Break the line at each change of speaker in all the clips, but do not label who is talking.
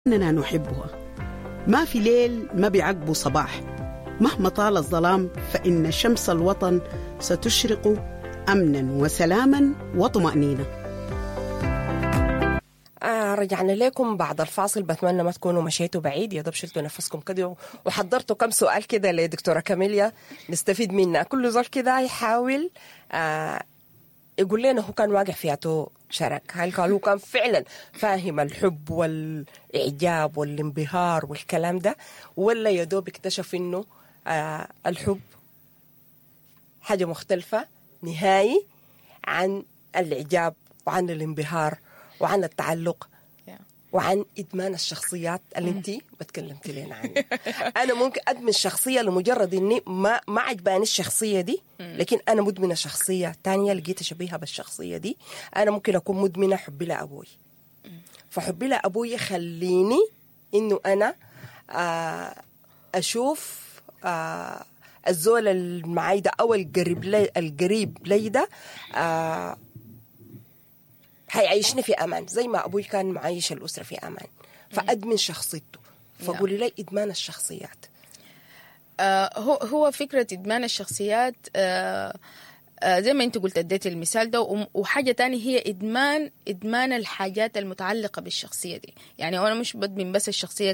أننا نحبها. ما في ليل ما بيعقبه صباح، مهما طال الظلام فإن شمس الوطن ستشرق أمنا وسلاما وطمأنينة.
رجعنا لكم بعد الفاصل. بتمنى ما تكونوا مشيتوا بعيد، يا دوب شلتوا نفسكم كده وحضرتوا كم سؤال كده لدكتورة كاميليا نستفيد منها. كل زول كده يحاول يقول لنا هو كان واقع فيها شرك، هل قال هو كان فعلا فاهم الحب والإعجاب والانبهار والكلام ده، ولا يا دوب اكتشف إنه الحب حاجة مختلفة نهائي عن الإعجاب وعن الانبهار وعن التعلق وعن إدمان الشخصيات اللي انتي بتكلمت لنا عنها. أنا ممكن أدمن شخصية لمجرد إني ما عجباني الشخصية دي، لكن أنا مدمنة شخصية تانية لقيت شبيهة بالشخصية دي. أنا ممكن أكون مدمنة حبي لأبوي، فحبي لأبوي يخليني إنه أنا أشوف الزول المعاي ده أو القريب لي ده هيعيشني في أمان زي ما أبوي كان معايش الأسرة في أمان، فأدمن شخصيته. فقولي لي إدمان الشخصيات.
هو فكرة إدمان الشخصيات زي ما أنت قلت اديت المثال ده، وحاجة تانية هي إدمان الحاجات المتعلقة بالشخصية دي. يعني أنا مش بدمن بس الشخصية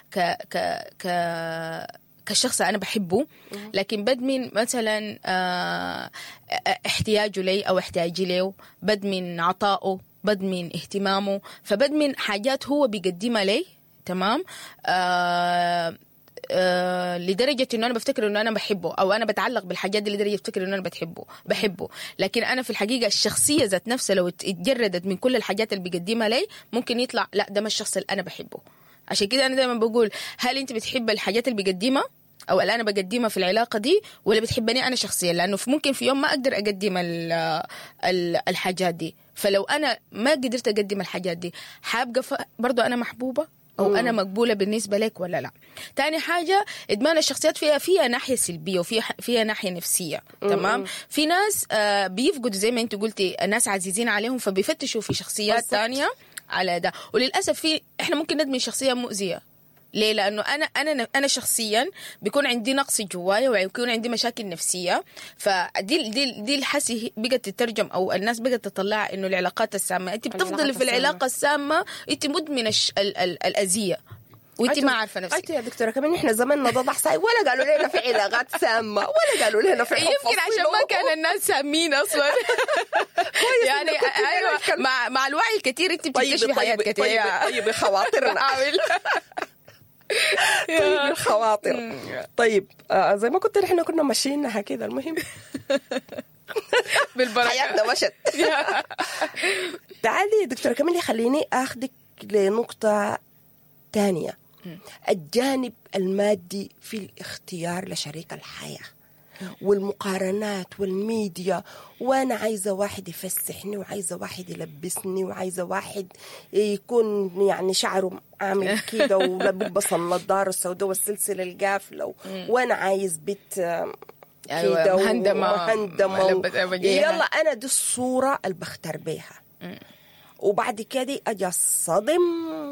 كشخص أنا بحبه، لكن بدمن مثلا احتياجه لي أو احتياجي له، بدمن عطائه، بدمن اهتمامه، فبدمن حاجات هو بيقدمها لي. تمام. لدرجة إنه أنا بفتكر إنه أنا بحبه، أو أنا بتعلق بالحاجات دي لدرجة بفتكر إنه أنا بحبه، لكن أنا في الحقيقة الشخصية ذات نفسها لو اتجردت من كل الحاجات اللي بيقدمها لي ممكن يطلع لا ده ما الشخص اللي أنا بحبه. عشان كده أنا دائما بقول هل أنت بتحب الحاجات اللي بيقدمها أو اللي أنا بقدمها في العلاقة دي، ولا بتحبني أنا شخصيا؟ لأنه ممكن في يوم ما أقدر أقدم الحاجات دي، فلو أنا ما قدرت أقدم الحاجات دي حابقى برضو أنا محبوبة أو أنا مقبولة بالنسبة لك ولا لا. تاني حاجة إدمان الشخصيات فيها ناحية سلبية وفيها ناحية نفسية. تمام. في ناس بيفقدوا زي ما أنت قلتي ناس عزيزين عليهم فبيفتشوا في شخصيات تانية على ده، وللأسف احنا ممكن ندمن شخصية مؤذية. ليه؟ لأنه أنا شخصيا بيكون عندي نقص جوايا ويكون عندي مشاكل نفسية، فدي الحسي بقت تترجم أو الناس بقت تطلع إنه العلاقات السامة أنت بتفضلي في العلاقة السامة، أنت مدمنة الأذية وانت ما عارفه نفسك.
انت يا دكتوره كمان احنا زماننا ضاع صاي ولا قالوا لنا في علاقات سامه ولا قالوا لنا في حب.
يمكن عشان ما كان الناس سامين اصلا. يعني ايوه مع الوعي الكثير انت بتكتشفي حاجات كثير.
طيب خواطرنا طيب الخواطر. طيب زي ما كنت احنا كنا ماشيينها كده. المهم
بالبركه
حياتنا مشت. تعالي دكتوره كاميليا خليني اخذك لنقطه تانية، الجانب المادي في الاختيار لشريك الحياة والمقارنات والميديا، وأنا عايزة واحد يفسحني وعايزة واحد يلبسني وعايزة واحد يكون يعني شعره عامل كده ولبس النظارة السوداء والسلسلة القافلة، وأنا عايز بيت كده ومهندمة يلا أنا دي الصورة اللي بختار بيها. وبعد كده أجي الصدم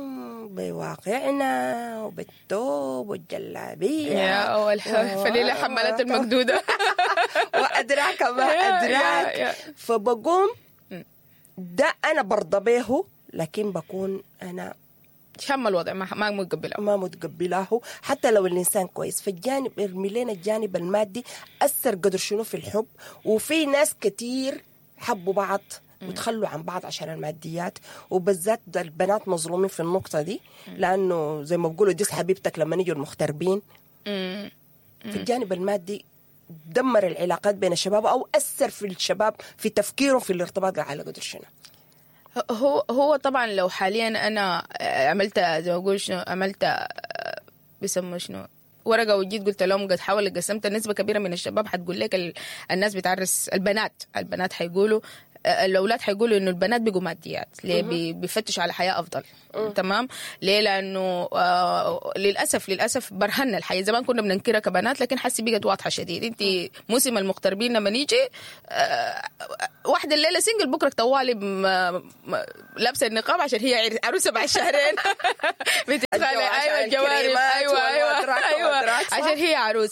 بواقعنا وبالثوب والجلابية
فليلة حملات المقدودة
وأدراك ما أدراك. فبقوم ده أنا برضى به، لكن بكون أنا
شم الوضع ما
متقبلاه حتى لو الإنسان كويس. فالجانب ارمي لنا الجانب المادي أثر قدر شنو في الحب. وفي ناس كتير حبوا بعض وتخلوا عن بعض عشان الماديات، وبالذات البنات مظلومين في النقطة دي، لأنه زي ما بقولوا ديس حبيبتك لما نيجوا المغتربين. في الجانب المادي دمر العلاقات بين الشباب أو أثر في الشباب في تفكيرهم في الارتباط على قدر شنو.
هو طبعا لو حاليا أنا عملت زي ما أقول شنو عملت بيسموا شنو ورقة وجيت قلت لهم قد حاول قسمت نسبة كبيرة من الشباب حتقول لك الناس بتعرس البنات حيقولوا الاولاد حيقولوا انه البنات بيجوا ماديات ليه بيفتشوا على حياه افضل. تمام. ليه؟ لانه للاسف برهنا الحياه. زمان كنا بننكرها كبنات لكن حسي بقت واضحه شديد. انت موسم المغتربين لما نيجي واحده الليله سنجل بكره طوالي لابسه النقاب عشان هي عروسه بعد شهرين. ايوه الجوارب ايوه عشان هي عروس.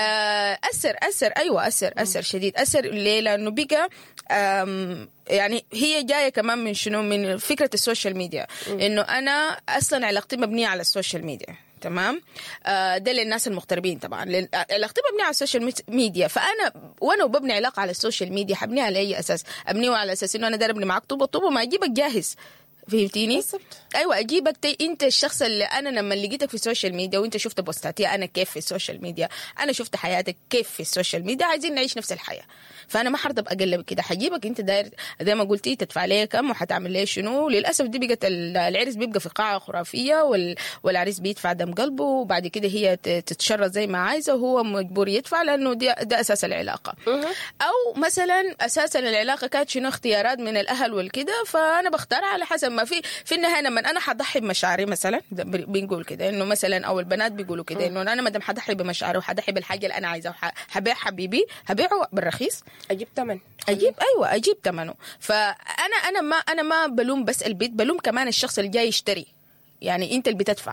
اثر شديد. اثر ليه؟ لانه بقى يعني هي جايه كمان من شنو؟ من فكره السوشيال ميديا. انه انا اصلا علاقتي مبنيه على السوشيال ميديا. تمام. ده للناس المغتربين طبعا. علاقتي مبنيه على السوشيال ميديا. وانا ببني علاقه على السوشيال ميديا حبنيها على اي اساس؟ ابنيه على اساس انه انا داير ابني معك طوبه ما اجيبك جاهز. فهمتيني؟ ايوه اجيبك انت الشخص اللي انا لما لقيتك في السوشيال ميديا وانت شفت بوستاتي انا كيف في السوشيال ميديا، انا شفت حياتك كيف في السوشيال ميديا، عايزين نعيش نفس الحياه. فانا ما حرضى اقلب كده، حجيبك انت داير زي ما قلتي تدفع لي كم وحتعمل لي شنو. للاسف دي بقت العرس بيبقى في قاعه خرافيه والعريس بيدفع دم قلبه وبعد كده هي تتشرط زي ما عايزه وهو مجبور يدفع لانه ده اساس العلاقه. او مثلا اساسا العلاقه كانت شنو؟ اختيارات من الاهل والكده، فانا بختار على حسب ما في النهايه. لما انا حضحي بمشاعري مثلا بنقول كده انه مثلا او البنات بيقولوا كده انه انا ما دام حضحي بمشاعري وحضحي بالحاجه اللي انا عايزاها حبيع حبيبي هبيعه بالرخيص
اجيب ثمن
اجيب ثمنه. فانا ما بلوم بس البيت، بلوم كمان الشخص اللي جاي يشتري. يعني انت اللي بتدفع.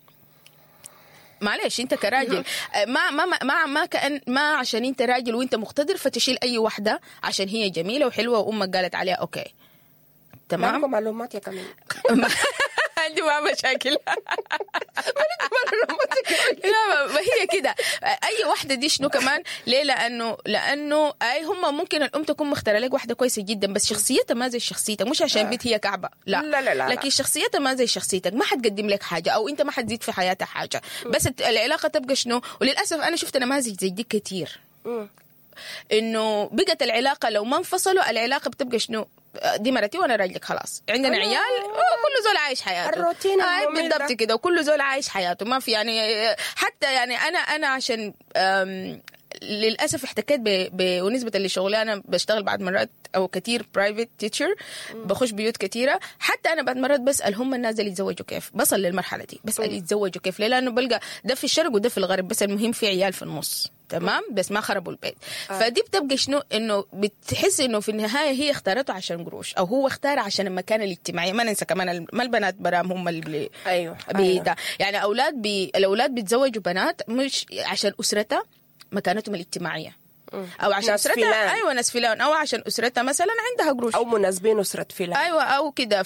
معلش انت كراجل ما كأن ما عشان انت راجل وانت مقتدر فتشيل اي واحده عشان هي جميله وحلوه وامك قالت عليها اوكي. تمام.
معكم معلومات يا كمان.
عندي ما مشاكل. لا هي كده اي واحده دي شنو كمان. ليه؟ لانه اي هم ممكن الام تكون مختاره لك واحده كويسه جدا بس شخصيتها ما زي شخصيتك. مش عشان بيت هي كعبه لا لكن شخصيتها ما زي شخصيتك، ما حتقدم لك حاجه او انت ما حتزيد في حياتها حاجه. بس العلاقه تبقى شنو. وللاسف انا شفت نماذج زي دي كتير. انه بقت العلاقه لو ما انفصلوا العلاقه بتبقى شنو؟ دي مرتي وانا راجلك خلاص عندنا عيال كل زول عايش حياته
الروتين
بالضبط كده وكل زول عايش حياته. ما في يعني حتى يعني انا عشان للاسف احتكيت ونسبه اللي شغلي انا بشتغل بعد مرات او كتير برايفت تيتشر بخش بيوت كتيره. حتى انا بعد مرات بسال هم الناس اللي يتزوجوا كيف. بصل للمرحله دي بسال يتزوجوا كيف. ليه؟ لانه بلقى ده في الشرق وده في الغرب بس المهم في عيال في النص. تمام. بس ما خربوا البيت. فدي بتبقى شنو؟ انه بتحس انه في النهايه هي اختارته عشان قروش او هو اختار عشان المكانه الاجتماعيه. ما ننسى كمان ما البنات برام هم اللي
ايوه
يعني الاولاد بيتزوجوا بنات مش عشان اسرتها مكانتهم الاجتماعيه او عشان اسرتها. ايوه ناس فلان او عشان اسرتها مثلا عندها قروش
او مناسبين اسره فلان.
ايوه او كده.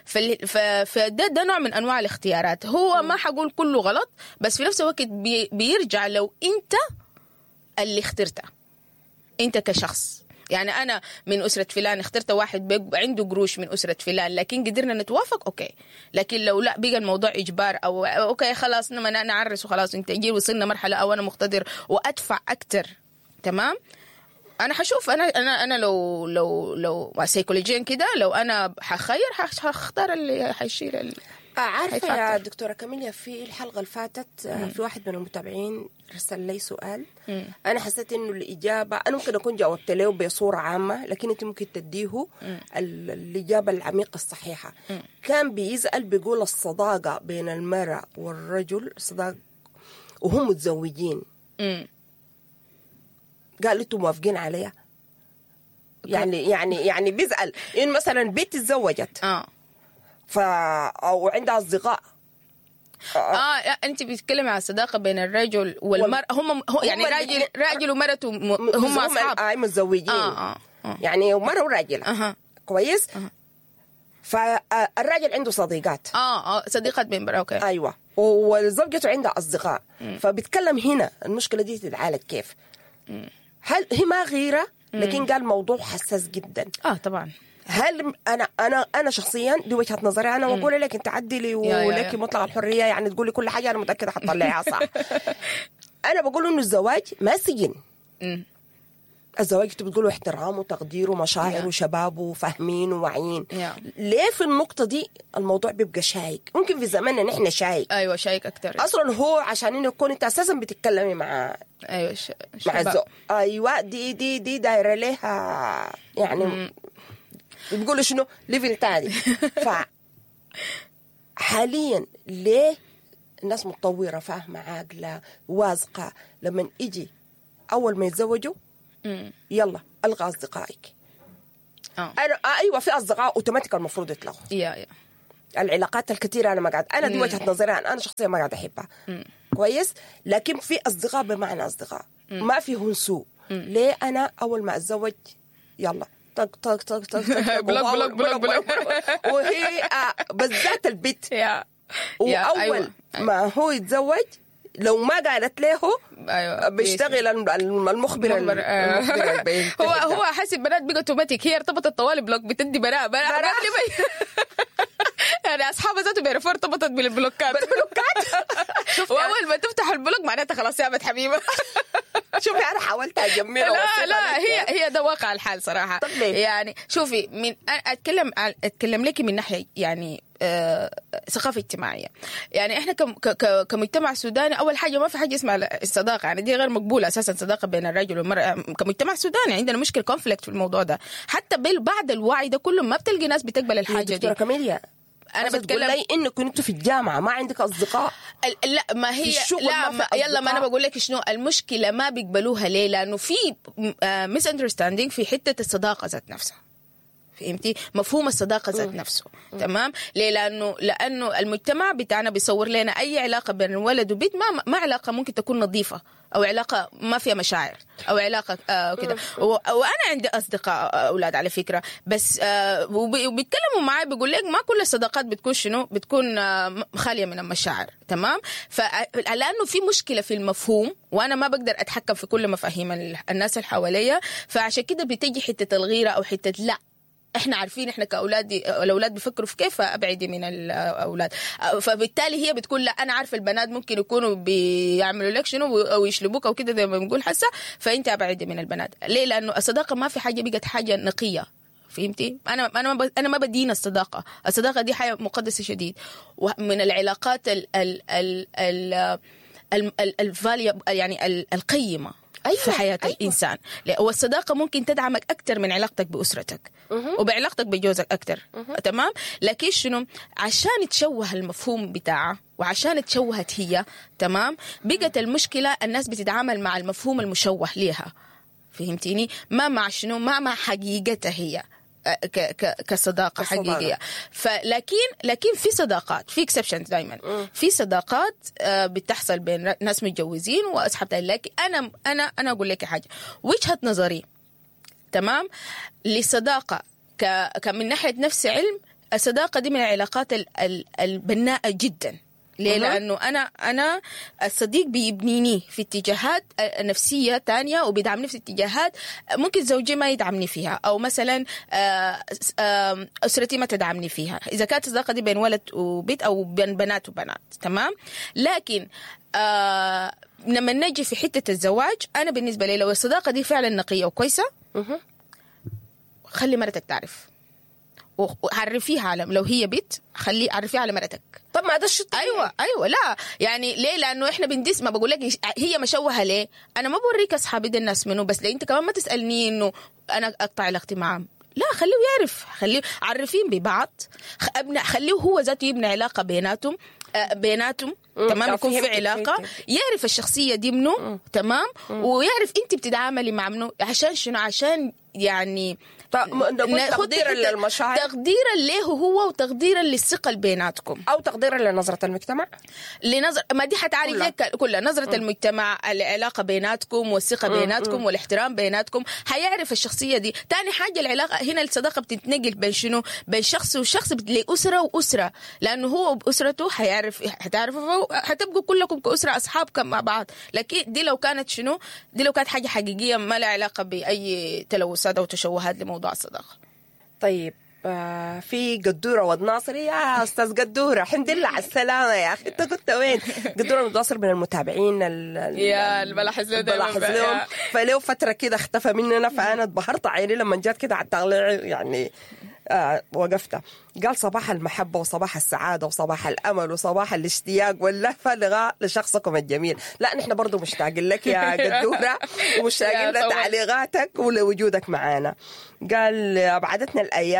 فده نوع من انواع الاختيارات. هو ما حقول كله غلط بس في نفس الوقت بيرجع لو انت اللي اخترته انت كشخص. يعني انا من اسره فلان اخترت واحد عنده قروش من اسره فلان لكن قدرنا نتوافق اوكي. لكن لو لا بقى الموضوع اجبار او اوكي خلاص نعرس وخلاص انت جي وصلنا مرحله او انا مقتدر وادفع اكتر. تمام. انا حشوف انا لو سيكولوجيا كده لو انا حخير هختار اللي حيشيل
عارفه يا دكتوره كاميليا في الحلقه اللي فاتت في واحد من المتابعين رسل لي سؤال. انا حسيت انه الاجابه انا ممكن اكون جاوبت له بصوره عامه لكن انت ممكن تديه الاجابه العميقه الصحيحه. كان بيسال بيقول الصداقه بين المراه والرجل صداقه وهم متزوجين قال انتم موافقين عليها؟ يعني بيسال ان مثلا بنت تزوجت او عندها اصدقاء
انت بتتكلمي على الصداقه بين الرجل والمراه. هم يعني راجل ومرته هم اصحاب
متزوجين. يعني مرة وراجل كويس. فالراجل عنده صديقات
صديقات بين اوكي.
ايوه وزوجته عندها اصدقاء. فبيتكلم هنا المشكله دي تتعالج كيف. هل هي ما غيره لكن قال موضوع حساس جدا.
طبعا.
هل انا شخصيا دي وجهه نظري انا واقول لك انت عدلي ولك مطلق الحريه يعني تقولي كل حاجه انا متاكده حتطلعيها صح. انا بقول انه الزواج ما سجن. الزواج انتوا بتقولوا احترام وتقدير ومشاعر وشباب وفاهمين وواعيين. ليه في النقطه دي الموضوع بيبقى شايك؟ ممكن في زماننا نحن شايك.
ايوه شايك اكتر.
اصلا هو عشان انه يكون انت اساسا بتتكلمي مع
مع
الزوج. ايوه دي دايره لها يعني بيقولوا شنو ليفل تاني. حاليا ليه الناس متطورة فاهمة عاقلة واثقة لما يجي أول ما يتزوجوا يلا ألغى أصدقائك. أيوة في أصدقاء أوتوماتيك المفروض يتلغوا. العلاقات الكثيرة أنا ما قاعد، أنا دي وجهة نظري، أنا شخصيا ما قاعد أحبها. كويس، لكن في أصدقاء بمعنى أصدقاء ما فيهم سوء. ليه أنا أول ما أتزوج يلا طق طق طق طق بلوك وهي بالذات البيت وأول ما هو يتزوج لو ما قالت له بيشتغل المخبر
هو حاسب بنات بقى اوتوماتيك، هي ارتبطت طوالي بلوك بتدي بنات يعني اصحابها ذاته بيعرفوا ارتبطت بالبلوكات. واول ما تفتح البلوك معناتها خلاص يا بنت حبيبه.
شوفي انا حاولت اجملها.
لا هي ده واقع الحال صراحه. يعني شوفي من اتكلم لك من ناحيه يعني ثقافه اجتماعيه. يعني احنا كمجتمع سوداني اول حاجه ما في حاجه اسمها الصداقه، يعني دي غير مقبوله اساسا، صداقه بين الرجل والمراه. كمجتمع سوداني عندنا مشكله كونفليكت في الموضوع ده. حتى بعد الوعي ده كله ما بتلقي ناس بتقبل الحاجه دي.
دكتوره كاميليا انا بتقول لي انه كنت في الجامعه ما عندك اصدقاء.
لا ما هي لا ما انا بقول لك شنو المشكله ما بيقبلوها ليه؟ لانه في ميس اندرستاندينج في حته الصداقه ذات نفسها. فهمتي؟ مفهوم الصداقه ذات نفسه. تمام؟ ليه؟ لانه المجتمع بتاعنا بيصور لنا اي علاقه بين ولد وبنت ما علاقه ممكن تكون نظيفه، او علاقه ما فيها مشاعر، او علاقه كده. وانا عندي اصدقاء اولاد على فكره، بس وبيتكلموا معي بيقول لك ما كل الصداقات بتكون شنو، بتكون خاليه من المشاعر. تمام؟ فلانه في مشكله في المفهوم وانا ما بقدر اتحكم في كل مفاهيم الناس اللي حواليا، فعشان كده بتيجي حته الغيره او حته لا احنا عارفين احنا الاولاد بيفكروا في كيف ابعدي من الاولاد. فبالتالي هي بتقول لا انا عارفه البنات ممكن يكونوا بيعملوا لك شنو او يشلبوك او كده زي ما بنقول حسه، فانت ابعدي من البنات. ليه؟ لانه الصداقه ما في حاجه بقت حاجه نقيه. فهمتي؟ انا ما بدين الصداقه دي حاجه مقدسه شديد، ومن العلاقات الفاليو يعني القيمه في حياة الإنسان. والصداقة ممكن تدعمك أكتر من علاقتك بأسرتك وبعلاقتك بجوزك أكتر. تمام؟ لكن شنو؟ عشان تشوه المفهوم بتاعه وعشان تشوهت هي، تمام؟ بقت المشكلة الناس بتتعامل مع المفهوم المشوه ليها. فهمتيني؟ ما مع شنو؟ ما مع حقيقتها هي كصداقة حقيقية. لكن في صداقات، في exceptions دايما. في صداقات بتحصل بين ناس متجوزين واصحاب تاني. لكن انا اقول لك حاجة، وجهة نظري تمام لصداقة من ناحية نفس علم، الصداقة دي من العلاقات البناءة جدا. ليه؟ لأنه أنا الصديق بيبنيني في اتجاهات نفسية تانية وبيدعمني في اتجاهات ممكن زوجي ما يدعمني فيها، أو مثلا أسرتي ما تدعمني فيها إذا كانت الصداقة دي بين ولد وبنت أو بين بنات وبنات. تمام؟ لكن لما نجي في حتة الزواج، أنا بالنسبة لي لو الصداقة دي فعلا نقية وكويسة خلي مرتك تعرف وعرفيها على، لو هي بيت خلي عرفيها على مرتك.
طب ما ده الشيء.
ايوه لا يعني ليه؟ لانه احنا بندس. ما بقول لك هي مشوهه ليه، انا ما بوريك اصحابي دي الناس منه، بس انت كمان ما تسالني انه انا اقطع علاقتي معهم. لا، خليه يعرف، خليه عرفين ببعض، خليه هو ذاته يبني علاقه بيناتهم تمام، يكون في علاقه، يعرف الشخصيه دي منه. تمام؟ ويعرف انت بتتعاملي مع منه عشان شنو، عشان يعني
تقديرا للمشاعر،
تقديرا له هو وتقديرا للثقه بيناتكم،
او تقديرا لنظره المجتمع،
ما دي حتعالج كلها نظره المجتمع، العلاقه بيناتكم والثقه بيناتكم والاحترام بيناتكم. حيعرف الشخصيه دي. تاني حاجه العلاقه هنا الصداقه بتتنقل بين شنو، بين شخص وشخص، لأسرة وأسرة، لانه هو بأسرته حتعرفوا حتبقوا كلكم كأسرة اصحاب مع بعض. لكن دي لو كانت شنو، دي لو كانت حاجه حقيقيه ما لها علاقه باي تلوثات او تشوهات لموضوع الصداقه.
طيب في قدورة والناصري يا أستاذ قدورة، الحمد لله على السلامة يا أخي. أنت كنت وين؟ قدورة والناصر من المتابعين
يا البلاحظ لهم،
فلو فترة كده اختفى مننا، فأنا اتبهرت عيني لما جات كده على التغليع يعني وقفت. قال صباح المحبة وصباح السعادة وصباح الأمل وصباح الاشتياق واللهفة لشخصكم الجميل. لا نحن برضو مشتاقين لك يا قدورة ومشتاقين لتعليقاتك ولوجودك معانا. قال أبعدتنا الأيام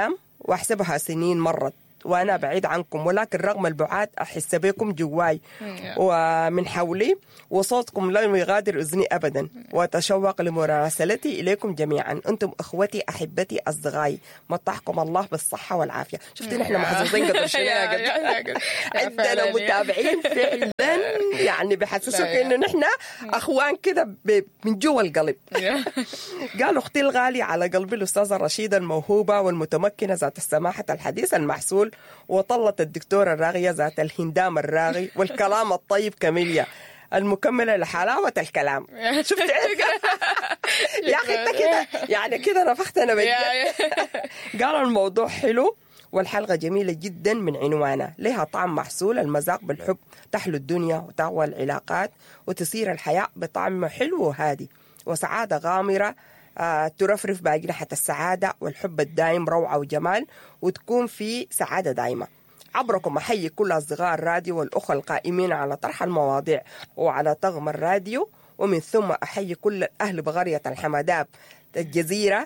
وأحسبها سنين مرت وأنا بعيد عنكم، ولكن رغم البعاد أحس بكم جواي ومن حولي، وصوتكم لن يغادر أذني أبدا، وأتشوق لمراسلتي إليكم جميعا. أنتم أخوتي أحبتي أصدقائي، متعكم الله بالصحة والعافية. شفتي نحن محظوظين قدر شنو عندنا متابعين فعلا يعني بحسسوك إنه نحن أخوان كده من جوا القلب. قالوا أختي الغالية على قلبي الأستاذة الرشيدة الموهوبة والمتمكنة ذات السماحة الحديث المحسول، وطلت الدكتورة الراغية ذات الهندام الراغي والكلام الطيب كاميليا المكملة لحلاوة الكلام. شفت يا أخي أنت كده يعني كده نفختنا بجد. قالوا الموضوع حلو والحلقة جميلة جدا من عنوانها، لها طعم محسول، المذاق بالحب تحلو الدنيا وتقوى العلاقات وتسير الحياة بطعم حلو وهادي وسعادة غامرة ترفرف بأجنحة السعادة والحب الدائم، روعة وجمال، وتكون في سعادة دائمة. عبركم أحيي كل أصدقاء الراديو والأخوة القائمين على طرح المواضيع وعلى طغم الراديو، ومن ثم أحيي كل أهل بغرية الحمداب الجزيرة،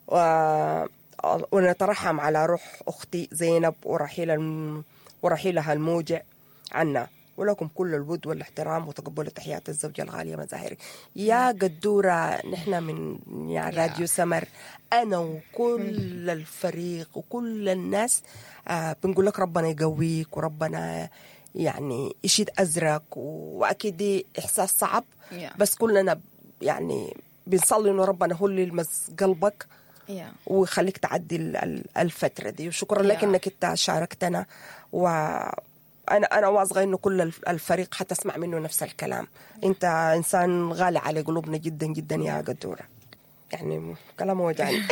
ونترحم على روح أختي زينب ورحيلها الموجع عنا، ولكم كل الود والاحترام وتقبل تحيات الزوجة الغالية مزاهري. يا قدورة نحن من يعني راديو سمر، أنا وكل الفريق وكل الناس بنقول لك ربنا يقويك وربنا يعني يشيد أزرك، وأكيد دي إحساس صعب بس كلنا يعني بنصلي إنه ربنا هو اللي يلمس قلبك ويخليك تعدي الفترة دي. وشكرا لك إنك أنت شاركتنا، أنا واثقة إنه كل الفريق حتسمع منه نفس الكلام. أنت إنسان غالي على قلوبنا جدا جدا يا قدورة، يعني كلام وجعني.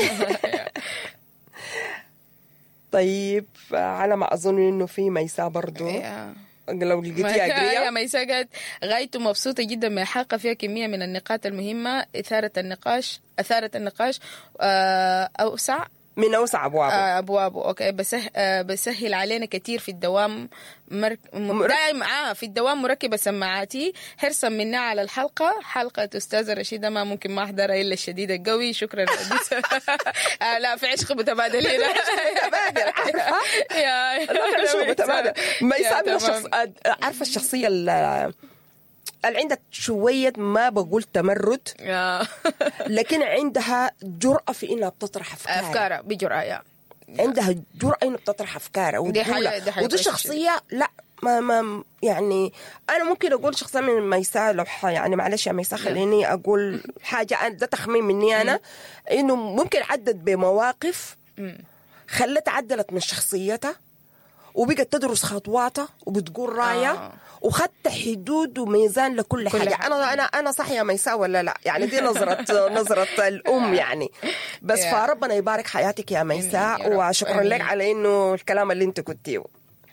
طيب على ما أظن إنه في ميساء برضو لو لقيتيها أقرية.
يا ميساء قالت غايته مبسوطة جدا من الحلقة، فيها كمية من النقاط المهمة، أثارت النقاش أوسع
من أوسع
أبوابه. أوكي بسهل علينا كتير في الدوام دائما في الدوام مركبة سماعاتي حرصا منا على حلقة أستاذة رشيدة ما ممكن ما أحضرها إلا الشديد القوي. شكرا. لا في عشق متبادلين.
متبادل. ما يسمى عارفة الشخصية اللي عندها شوية ما بقول تمرد لكن عندها جرأة في إنها بتطرح
أفكارها بجرأة،
عندها جرأة إنها بتطرح أفكارها ودي شخصية لا ما يعني أنا ممكن أقول شخصية من ميساء لو يعني معلش يا ميساء خليني أقول حاجة ده تخمين مني أنا إنه ممكن عدت بمواقف خلت عدلت من شخصيتها وبقت تدرس خطواتها وبتقول راية وخدت حدود وميزان لكل حاجة. أنا صح يا ميساء ولا لا؟ يعني دي نظرة الأم يعني. بس فربنا يبارك حياتك يا ميساء وشكرا لك على إنه الكلام اللي أنت قلتيه.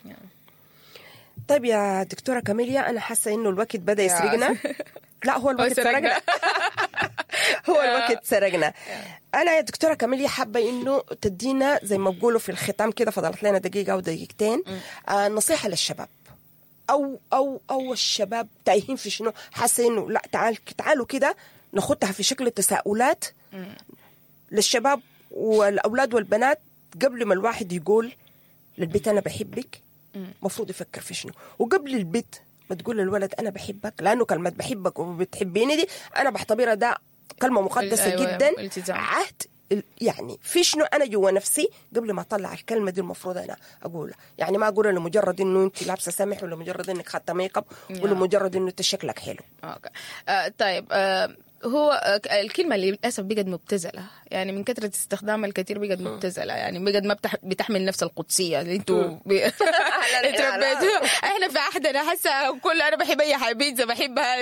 طيب يا دكتورة كاميليا أنا حاسة إنه الوقت بدأ يسرقنا. لا هو الوقت سرقنا. هو الوقت سرقنا. أنا يا دكتورة كاميليا حابة إنه تدينا زي ما بقولوا في الختام كده، فضلت لنا دقيقة أو دقيقتين نصيحة للشباب أو الشباب تايهين في شنو، حاسة إنه لا تعالوا كده ناخدها في شكل تساؤلات للشباب والأولاد والبنات قبل ما الواحد يقول للبيت أنا بحبك مفروض يفكر في شنو، وقبل البيت ما تقول للولد أنا بحبك، لأنه كلمة بحبك وبتحبيني دي أنا بعتبرها ده كلمة مقدسة جدا، عهد يعني في شنو أنا جوا نفسي قبل ما أطلع الكلمة دي المفروض أنا أقولها. يعني ما أقولها لمجرد إنه أنت لابسة سمح ولا مجرد إنك خدت ميك اب ولا مجرد إنه أنت شكلك حلو.
طيب هو الكلمة اللي للأسف بقت مبتذلة، يعني من كثرة استخدامها الكثير بقت مبتذلة، يعني بقت ما بتحمل نفس القدسية اللي انتوا تربيتوا. احنا في عهدنا حاسة كل انا بحب اي حاجة بيتزا بحبها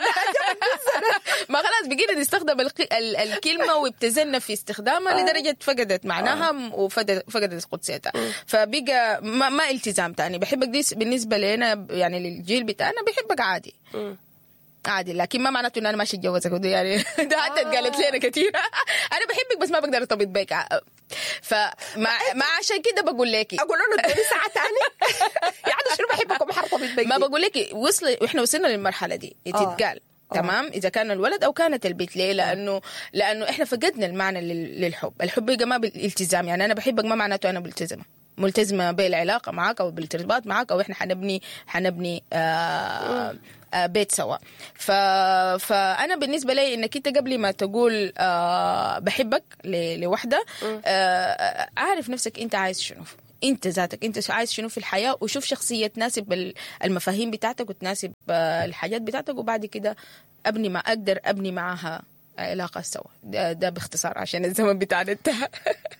ما خلاص بقينا نستخدم الكلمة وابتذلنا في استخدامها لدرجة فقدت معناها وفقدت قدسيتها، فبقى ما التزام تاني. بحبك دي بالنسبة لنا يعني للجيل بتاعنا بحبك عادي، لكن ما معناته ان انا ماشي اتجوزك يعني ده حتى قالت لنا كثير انا بحبك بس ما بقدر ارتبط بيك، فما عشان كده بقول لك
اقول له ادوني ساعه ثانيه يعني شنو بحبك وما حرتبط بيك.
ما بقول لك احنا وصلنا للمرحله دي تتقال تمام، إذا كان الولد أو كانت البنت. ليه؟ لأنه إحنا فقدنا المعنى للحب. الحب يجي ما بالالتزام، يعني أنا بحبك ما معناته أنا ملتزمة بالعلاقة معك أو بالارتباط معك أو إحنا حنبني بيت سوا. فأنا بالنسبة لي إنك أنت قبل ما تقول بحبك لوحدة، أعرف نفسك أنت عايز شنو، انت ذاتك انت عايز شنو في الحياة، وشوف شخصية تناسب المفاهيم بتاعتك وتناسب الحاجات بتاعتك، وبعد كده اقدر ابني معها علاقة سوا. ده باختصار عشان الزمن بتاعنا انتهى.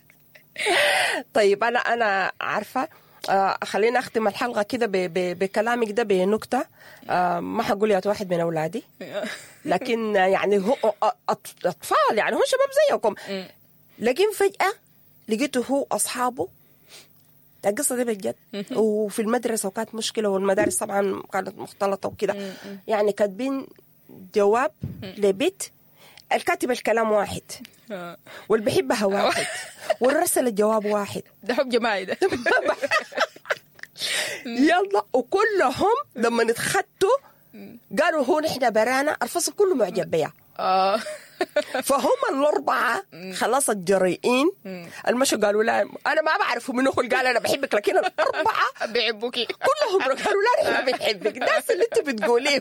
طيب انا عارفة، خلينا اختم الحلقة كده بكلامك ده بنكتة. ما حقول يا واحد من اولادي، لكن يعني هو اطفال، يعني هو شباب زيكم، لكن فجأة لقيته هو اصحابه القصة دي بجد، وفي المدرسة وكانت مشكلة، والمدارس طبعا كانت مختلطة وكده، يعني كاتبين جواب لبيت الكاتب الكلام واحد واللي بيحبها واحد والرسل الجواب واحد.
ده حب جماعي ده.
يلا، وكلهم لما نتخطوا قالوا هو نحن برانا الفصل كله معجب بيها. فهم الأربعة خلاص الجريئين المشوا قالوا لا، أنا ما بعرف منو قال أنا بحبك، لكن الأربعة
بيحبوكي
كلهم قالوا لا نحن بنحبك، ده اللي أنت بتقوليه.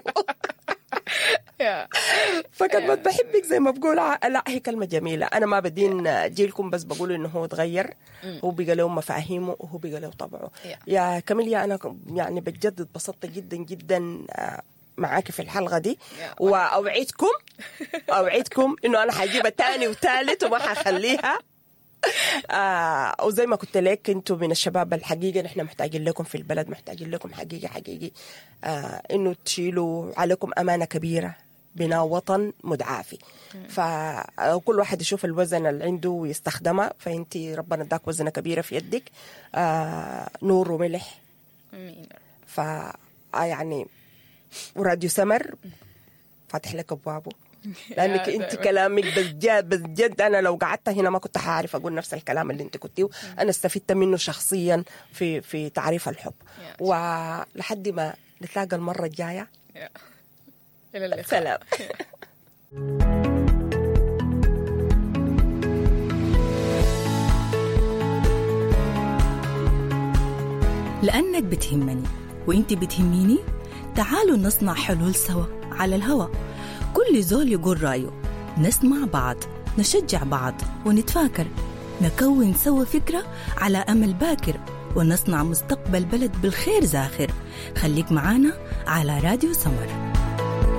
فكلمة بحبك زي ما بقول لا هي كلمة جميلة. أنا ما بدين جيلكم، بس بقول إنه هو تغير، هو بقى له مفاهيمه وهو بقى له طبعه. يا كاميليا أنا يعني بجد اتبسطت جدا جدا معاكي في الحلقة دي، وأوعدكم إنه أنا حجيبها تاني وثالث وما حخليها. وزي ما قلت لك انتوا من الشباب الحقيقة نحن محتاجين لكم في البلد، محتاجين لكم حقيقي انه تشيلوا عليكم أمانة كبيرة، بنا وطن مدعافي. فكل واحد يشوف الوزن اللي عنده ويستخدمه. فانتي ربنا اداك وزنة كبيرة في يدك، نور وملح. يعني وراديو سمر فاتح لك أبوابه، لأنك أنت كلامك بجد أنا لو قعدت هنا ما كنت هعرف أقول نفس الكلام اللي أنت قلتيه. أنا استفدت منه شخصيا في تعريف الحب. ولحد ما نتلاقى المرة الجاية،
إلى اللقاء،
سلام.
لأنك بتهمني وإنت بتهميني، تعالوا نصنع حلول سوا على الهوا. كل زول يقول رأيه، نسمع بعض، نشجع بعض ونتفاكر، نكون سوا فكرة على أمل باكر، ونصنع مستقبل بلد بالخير زاخر. خليك معانا على راديو سمر.